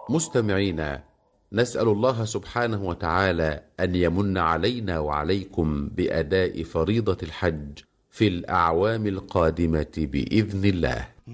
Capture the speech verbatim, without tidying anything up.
مستمعينا، نسأل الله سبحانه وتعالى أن يمن علينا وعليكم بأداء فريضة الحج في الأعوام القادمة بإذن الله.